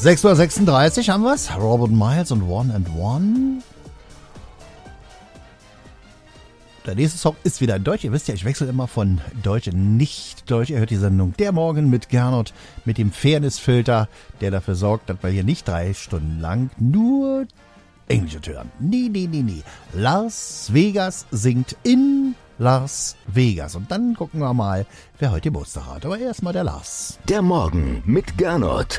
6:36 haben wir's. Robert Miles und One and One. Der nächste Song ist wieder in Deutsch. Ihr wisst ja, ich wechsle immer von Deutsch in Nicht-Deutsch. Ihr hört die Sendung Der Morgen mit Gernot, mit dem Fairness-Filter, der dafür sorgt, dass wir hier nicht 3 Stunden lang nur Englisch hören. Nee. Las Vegas singt in Las Vegas. Und dann gucken wir mal, wer heute Geburtstag hat. Aber erstmal der Lars. Der Morgen mit Gernot.